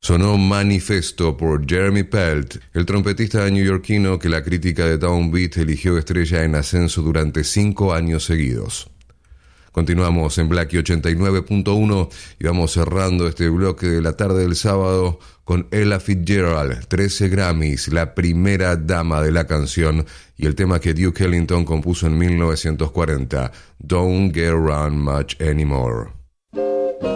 Sonó Manifesto por Jeremy Pelt, el trompetista neoyorquino que la crítica de Downbeat eligió estrella en ascenso durante 5 años seguidos. Continuamos en Blackie 89.1 y vamos cerrando este bloque de la tarde del sábado con Ella Fitzgerald, 13 Grammys, la primera dama de la canción, y el tema que Duke Ellington compuso en 1940, Don't Get Around Much Anymore.